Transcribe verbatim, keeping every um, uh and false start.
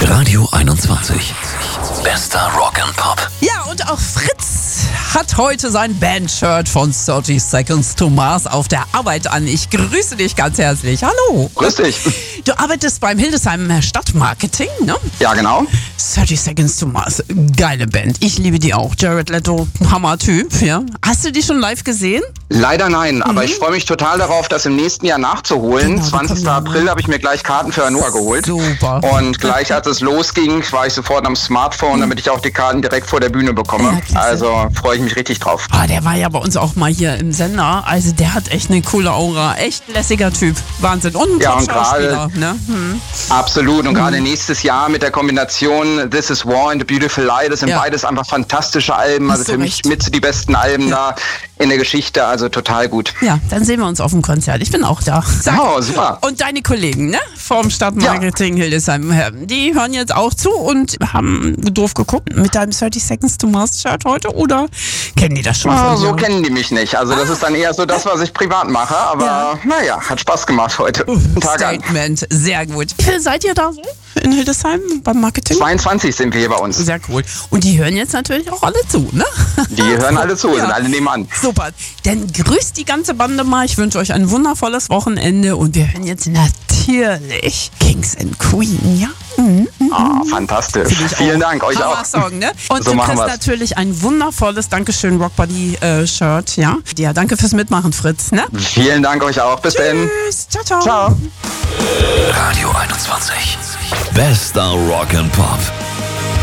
Radio einundzwanzig. Bester Rock and Pop. Ja, und auch Fritz hat heute sein Bandshirt von thirty Seconds to Mars auf der Arbeit an. Ich grüße dich ganz herzlich. Hallo. Grüß dich. Du arbeitest beim Hildesheim Stadtmarketing, ne? Ja, genau. thirty Seconds to Mars, geile Band. Ich liebe die auch. Jared Leto, Hammer-Typ, ja. Hast du die schon live gesehen? Leider nein, aber Mhm. ich freue mich total darauf, das im nächsten Jahr nachzuholen. Genau, die zwanzigsten kommen ja, April habe ich mir gleich Karten für Hannover geholt. Super. Und gleich als es losging, war ich sofort am Smartphone, damit ich auch die Karten direkt vor der Bühne bekomme. Ja, klasse. Also freue ich mich richtig drauf. Ah, der war ja bei uns auch mal hier im Sender. Also der hat echt eine coole Aura. Echt lässiger Typ. Wahnsinn. Und ein Ja, und Top-Schauspieler, gerade- ne? Hm. Absolut. Und gerade nächstes Jahr mit der Kombination This Is War and The Beautiful Lie, das sind Ja. beides einfach fantastische Alben. Hast Also du für mich recht. mit die besten Alben Ja. da in der Geschichte. Also total gut. Ja, dann sehen wir uns auf dem Konzert. Ich bin auch da. Sag. Oh, super. Und deine Kollegen, ne? Vom Stadtmarketing Hildesheim, die hören jetzt auch zu und haben doof geguckt mit deinem thirty Seconds to Mars Shirt heute, oder kennen die das schon Ah, von so dir? kennen die mich nicht. Also das ist dann eher so das, was ich privat mache. Aber Ja. naja, hat Spaß gemacht heute. Guten Tag an. Statement, sehr gut. Wie viel seid ihr da so in Hildesheim beim Marketing? zweiundzwanzig sind wir hier bei uns. Sehr cool. Und die hören jetzt natürlich auch alle zu, ne? Die hören alle zu, Ja. sind alle nebenan. Super. Dann grüßt die ganze Bande mal. Ich wünsche euch ein wundervolles Wochenende und wir hören jetzt natürlich Kings and Queen, ja? Mhm. Ah, fantastisch. Finde ich Vielen auch. Dank, euch auch. Hammer-Song, ne? Und So du machen kriegst wir's. natürlich ein wundervolles Dankeschön Rockbody äh, Shirt, ja? Ja, danke fürs Mitmachen, Fritz, ne? Vielen Dank euch auch. Bis dann. Tschüss. Ciao, ciao. Ciao. Radio einundzwanzig. Bester Rock and Pop.